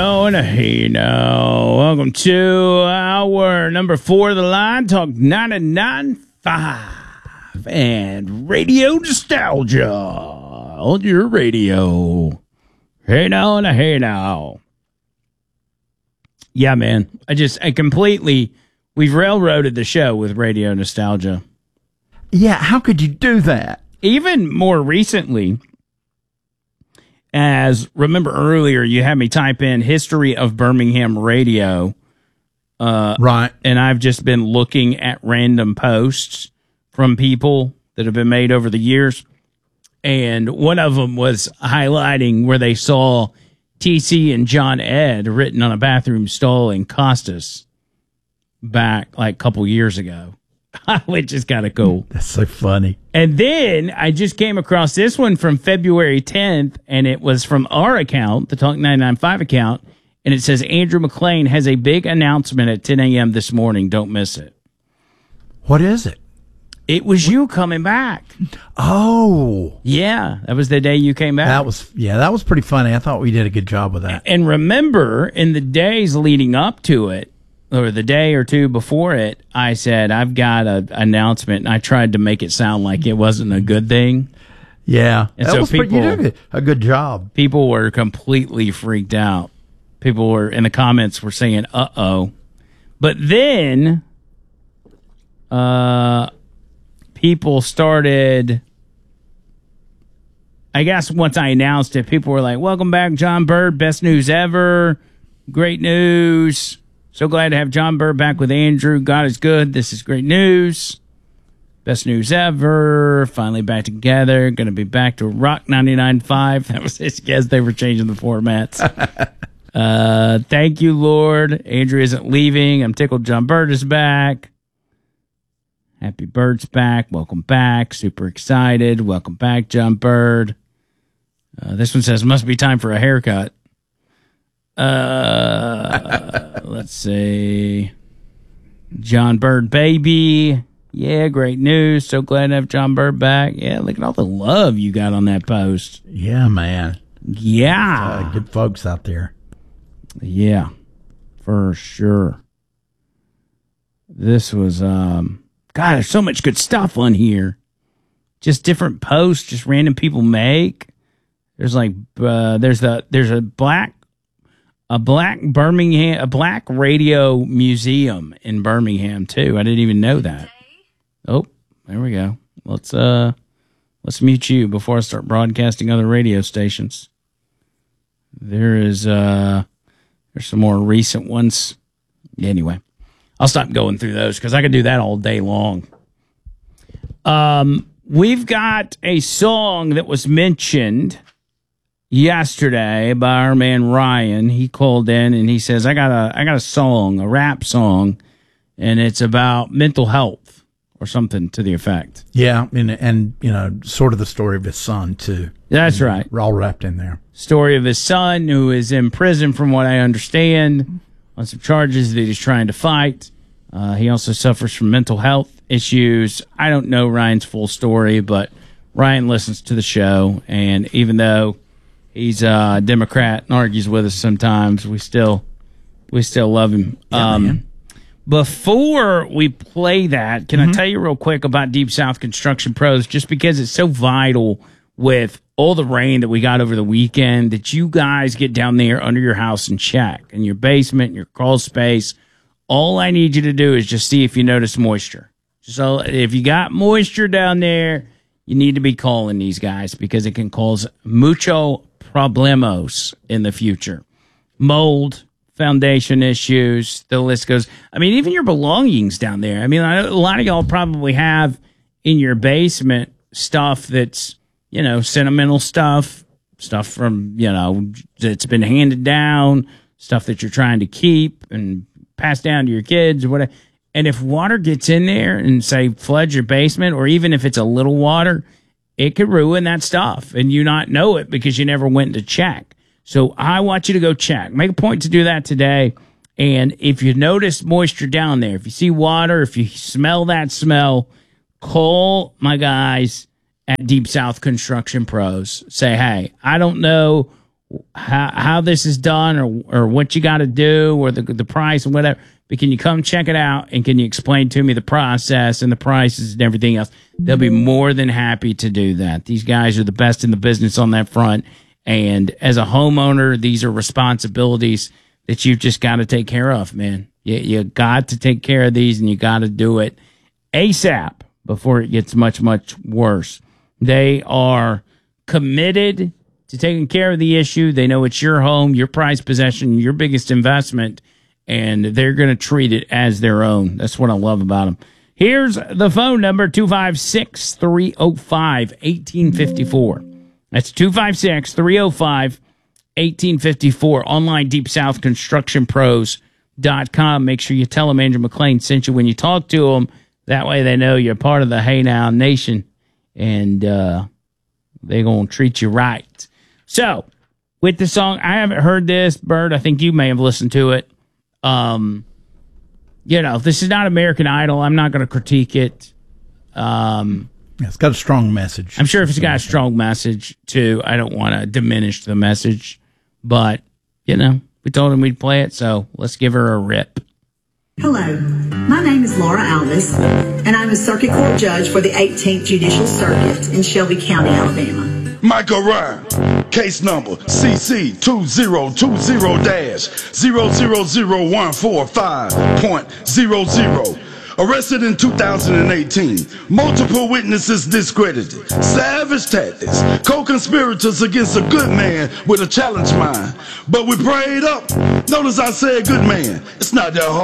Oh, and hey now. Welcome to our number 4 of the line, Talk 99.5 and Radio Nostalgia on your radio. Hey now and hey now. Yeah, man. We've railroaded the show with Radio Nostalgia. Yeah, how could you do that? Even more recently, as remember earlier, you had me type in history of Birmingham radio. Right. And I've just been looking at random posts from people that have been made over the years. And one of them was highlighting where they saw TC and John Ed written on a bathroom stall in Costas back like a couple years ago, which is kind of cool. That's so funny. And then I just came across this one from February 10th, and it was from our account, the Talk 995 account, and it says, Andrew McLean has a big announcement at 10 a.m. this morning. Don't miss it. What is it? It was you coming back. Oh. Yeah, that was the day you came back. That was pretty funny. I thought we did a good job with that. And remember, in the days leading up to it, or the day or two before it, I said, I've got an announcement, and I tried to make it sound like it wasn't a good thing. Yeah. And that so was you did a good job. People were completely freaked out. People were, in the comments, were saying, uh-oh. But then, people started, I guess once I announced it, people were like, welcome back, John Bird, best news ever, great news. So glad to have John Bird back with Andrew. God is good. This is great news. Best news ever. Finally back together. Going to be back to Rock 99.5. That was his guess. They were changing the formats. Thank you, Lord. Andrew isn't leaving. I'm tickled John Bird is back. Happy Bird's back. Welcome back. Super excited. Welcome back, John Bird. This one says, must be time for a haircut. Let's see. John Bird, baby. Yeah, great news. So glad to have John Bird back. Yeah, look at all the love you got on that post. Yeah, man. Yeah. Good folks out there. Yeah, for sure. This was, God, there's so much good stuff on here. Just different posts, just random people make. There's like, there's a black radio museum in Birmingham too. I didn't even know that. Oh, there we go. Let's mute you before I start broadcasting other radio stations. There's some more recent ones. Anyway, I'll stop going through those because I could do that all day long. We've got a song that was mentioned yesterday by our man Ryan. He called in and he says, I got a song, a rap song, and it's about mental health or something to the effect. Yeah, and you know, sort of the story of his son too. That's right. We're all wrapped in there. Story of his son who is in prison from what I understand on some charges that he's trying to fight. He also suffers from mental health issues. I don't know Ryan's full story, but Ryan listens to the show, and even though he's a Democrat and argues with us sometimes, we still love him. Yeah, Before we play that, can I tell you real quick about Deep South Construction Pros, just because it's so vital with all the rain that we got over the weekend, that you guys get down there under your house and check in your basement, your crawl space. All I need you to do is just see if you notice moisture. So if you got moisture down there, you need to be calling these guys because it can cause mucho problemos in the future. Mold, foundation issues, the list goes. I mean, even your belongings down there. I mean, a lot of y'all probably have in your basement stuff that's, you know, sentimental stuff from, you know, that's been handed down, stuff that you're trying to keep and pass down to your kids or whatever. And if water gets in there and, say, floods your basement, or even if it's a little water, it could ruin that stuff and you not know it because you never went to check. So I want you to go check. Make a point to do that today. And if you notice moisture down there, if you see water, if you smell that smell, call my guys at Deep South Construction Pros. Say, hey, I don't know how this is done or what you got to do or the price and whatever. But can you come check it out and can you explain to me the process and the prices and everything else? They'll be more than happy to do that. These guys are the best in the business on that front. And as a homeowner, these are responsibilities that you've just got to take care of, man. You got to take care of these and you got to do it ASAP before it gets much, much worse. They are committed to taking care of the issue. They know it's your home, your prized possession, your biggest investment, and they're going to treat it as their own. That's what I love about them. Here's the phone number, 256-305-1854. That's 256-305-1854. Online, DeepSouthConstructionPros.com. Make sure you tell them Andrew McLean sent you when you talk to them. That way they know you're part of the Hey Now Nation, and they're going to treat you right. So, with the song, I haven't heard this, Bert. I think you may have listened to it. This is not American Idol. I'm not going to critique it. It's got a strong message. I'm sure if it's got a strong message, too. I don't want to diminish the message. But, we told him we'd play it, so let's give her a rip. Hello, my name is Laura Alvis, and I'm a circuit court judge for the 18th Judicial Circuit in Shelby County, Alabama. Michael Ryan, case number CC2020-00014.00. Arrested in 2018. Multiple witnesses discredited. Savage tactics. Co-conspirators against a good man with a challenged mind. But we prayed up. Notice I said good man. It's not that hard.